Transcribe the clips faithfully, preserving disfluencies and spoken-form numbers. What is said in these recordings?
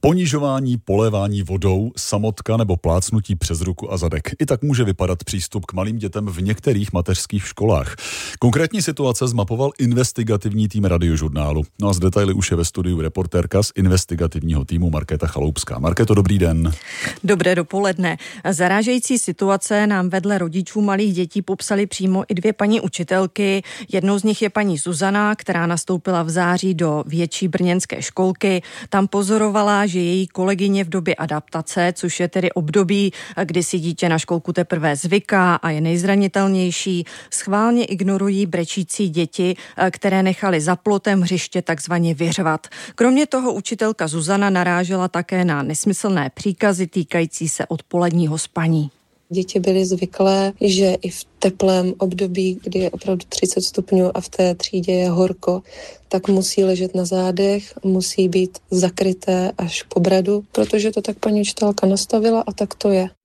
Ponižování, polévání vodou, samotka nebo plácnutí přes ruku a zadek. I tak může vypadat přístup k malým dětem v některých mateřských školách. Konkrétní situace zmapoval investigativní tým Radiožurnálu. No a z detaily už je ve studiu reportérka z investigativního týmu Markéta Chaloupská. Markéto, dobrý den. Dobré dopoledne. Zarážející situace nám vedle rodičů malých dětí popsali přímo i dvě paní učitelky. Jednou z nich je paní Zuzana, která nastoupila v září do větší brněnské školky. Tam pozorovala, že její kolegyně v době adaptace, což je tedy období, kdy si dítě na školku teprve zvyká a je nejzranitelnější, schválně ignorují brečící děti, které nechali za plotem hřiště takzvaně vyřvat. Kromě toho učitelka Zuzana narážela také na nesmyslné příkazy týkající se odpoledního spaní. Děti byly zvyklé, že i v teplém období, kdy je opravdu třicet stupňů a v té třídě je horko, tak musí ležet na zádech, musí být zakryté až po bradu, protože to tak paní učitelka nastavila a tak to je.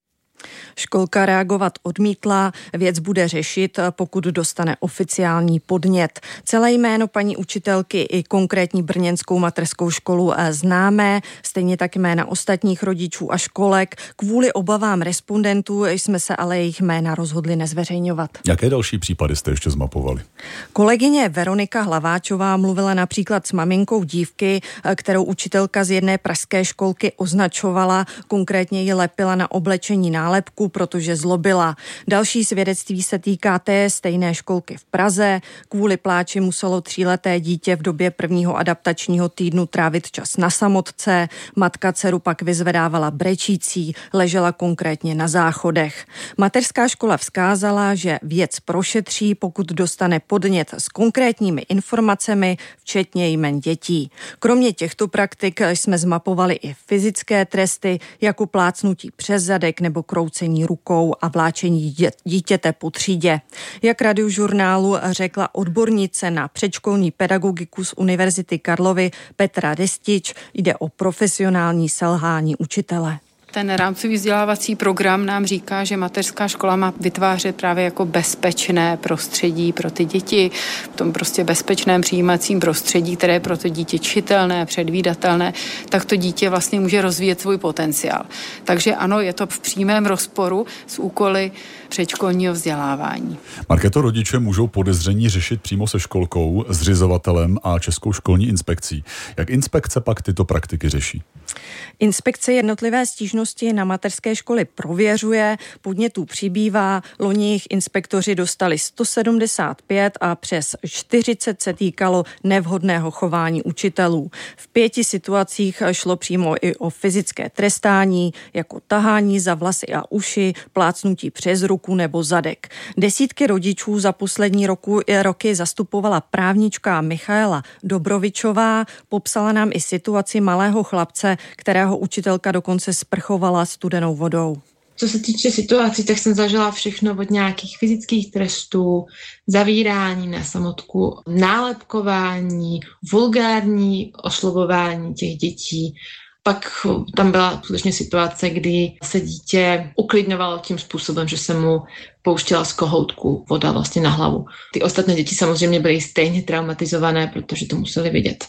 Školka reagovat odmítla, věc bude řešit, pokud dostane oficiální podnět. Celé jméno paní učitelky i konkrétní brněnskou mateřskou školu známé, stejně tak jména ostatních rodičů a školek. Kvůli obavám respondentů jsme se ale jejich jména rozhodli nezveřejňovat. Jaké další případy jste ještě zmapovali? Kolegyně Veronika Hlaváčová mluvila například s maminkou dívky, kterou učitelka z jedné pražské školky označovala, konkrétně ji lepila na oblečení nálepku, protože zlobila. Další svědectví se týká té stejné školky v Praze. Kvůli pláči muselo tříleté dítě v době prvního adaptačního týdnu trávit čas na samotce. Matka dceru pak vyzvedávala brečící, ležela konkrétně na záchodech. Mateřská škola vzkázala, že věc prošetří, pokud dostane podnět s konkrétními informacemi, včetně jmen dětí. Kromě těchto praktik jsme zmapovali i fyzické tresty, jako plácnutí přes zadek nebo kroucení rukou a vláčení dítěte po třídě. Jak Radiožurnálu řekla odbornice na předškolní pedagogiku z Univerzity Karlovy Petra Destič, jde o profesionální selhání učitele. Ten rámcový vzdělávací program nám říká, že mateřská škola má vytvářet právě jako bezpečné prostředí pro ty děti, v tom prostě bezpečném přijímacím prostředí, které je pro to dítě čitelné, předvídatelné, tak to dítě vlastně může rozvíjet svůj potenciál. Takže ano, je to v přímém rozporu s úkoly předškolního vzdělávání. Markéto, rodiče můžou podezření řešit přímo se školkou, zřizovatelem a Českou školní inspekcí. Jak inspekce pak tyto praktiky řeší? Inspekce jednotlivé stížnosti na mateřské školy prověřuje, podnětů přibývá, loni jich inspektoři dostali sto sedmdesát pět a přes čtyřicet se týkalo nevhodného chování učitelů. V pěti situacích šlo přímo i o fyzické trestání, jako tahání za vlasy a uši, plácnutí přes ruku nebo zadek. Desítky rodičů za poslední roku, roky zastupovala právnička Michaela Dobrovičová, popsala nám i situaci malého chlapce, kterého učitelka dokonce sprchovala studenou vodou. Co se týče situací, tak jsem zažila všechno od nějakých fyzických trestů, zavírání na samotku, nálepkování, vulgární oslovování těch dětí. Pak tam byla skutečně situace, kdy se dítě uklidňovalo tím způsobem, že se mu pouštěla z kohoutku voda vlastně na hlavu. Ty ostatní děti samozřejmě byly stejně traumatizované, protože to museli vidět.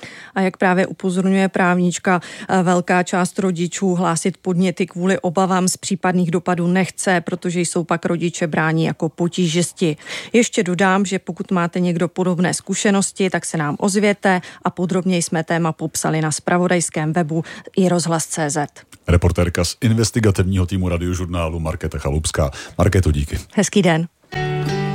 A jak právě upozorňuje právnička, velká část rodičů hlásit podněty kvůli obavám z případných dopadů nechce, protože jsou pak rodiče bráni jako potížisti. Ještě dodám, že pokud máte někdo podobné zkušenosti, tak se nám ozvěte a podrobněji jsme téma popsali na zpravodajském webu i rozhlas tečka cé zet. Reportérka z investigativního týmu Radiožurnálu Markéta Chaloupská. Markéto, díky. Hezký den.